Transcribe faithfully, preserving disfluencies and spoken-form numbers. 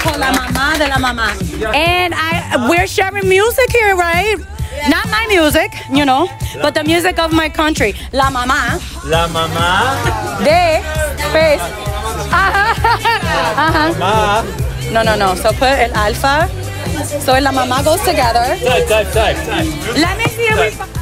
called La Mamá de la Mamá. And I, we're sharing music here, right? Not my music, you know, but the music of my country. La Mamá. La mamá. De. Space. Ajá. Ajá. Ma. No, no, no. So put el alpha. So la mamá goes together. Type, type, type, type. Let me see if we